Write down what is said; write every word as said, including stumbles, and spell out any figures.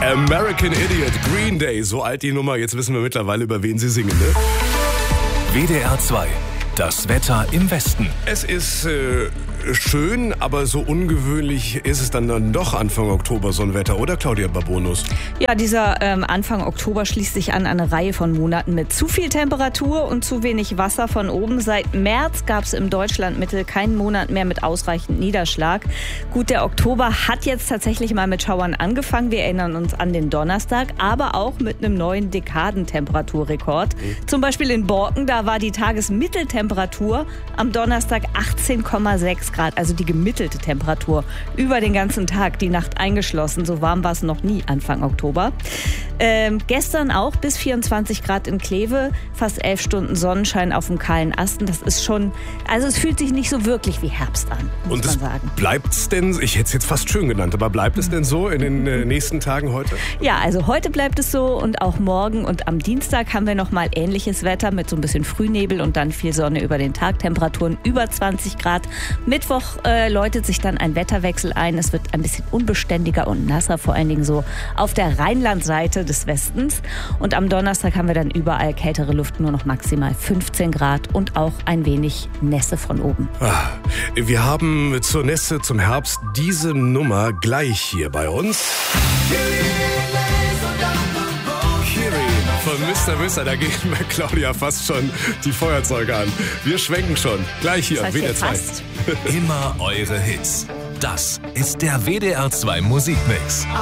American Idiot, Green Day, so alt die Nummer, jetzt wissen wir mittlerweile, über wen sie singen, ne? W D R zwei, das Wetter im Westen. Es ist äh, schön, aber so ungewöhnlich ist es dann, dann doch Anfang Oktober so ein Wetter, oder Claudia Babonus? Ja, dieser ähm, Anfang Oktober schließt sich an eine Reihe von Monaten mit zu viel Temperatur und zu wenig Wasser von oben. Seit März gab es im Deutschlandmittel keinen Monat mehr mit ausreichend Niederschlag. Gut, der Oktober hat jetzt tatsächlich mal mit Schauern angefangen. Wir erinnern uns an den Donnerstag, aber auch mit einem neuen Dekadentemperaturrekord. Mhm. Zum Beispiel in Borken, da war die Tagesmitteltemperatur am Donnerstag achtzehn Komma sechs Grad, also die gemittelte Temperatur über den ganzen Tag, die Nacht eingeschlossen. So warm war es noch nie Anfang Oktober. Ähm, gestern auch bis vierundzwanzig Grad in Kleve, fast elf Stunden Sonnenschein auf dem kahlen Asten. Das ist schon, also es fühlt sich nicht so wirklich wie Herbst an, muss Und man es sagen. Bleibt's denn, ich hätte es jetzt fast schön genannt, aber bleibt es denn so in den äh, nächsten Tagen heute? Ja, also heute bleibt es so und auch morgen und am Dienstag haben wir nochmal ähnliches Wetter mit so ein bisschen Frühnebel und dann viel Sonne über den Tag, Temperaturen über zwanzig Grad. Mittwoch äh, läutet sich dann ein Wetterwechsel ein. Es wird ein bisschen unbeständiger und nasser, vor allen Dingen so auf der Rheinlandseite des Westens. Und am Donnerstag haben wir dann überall kältere Luft, nur noch maximal fünfzehn Grad und auch ein wenig Nässe von oben. Ah, wir haben zur Nässe, zum Herbst diese Nummer gleich hier bei uns. Von Mister Mister, da gehen bei Claudia fast schon die Feuerzeuge an. Wir schwenken schon. Gleich hier, Das heißt W D R zwei. fast. Immer eure Hits. Das ist der W D R zwei Musikmix.